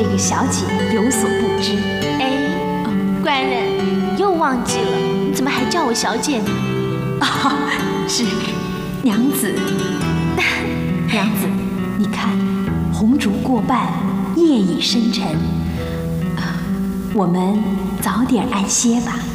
这个小姐有所不知。 哎，官人，你又忘记了，你怎么还叫我小姐呢？ 是娘子。娘子，你看，红烛过半，夜已深沉，我们早点安歇吧。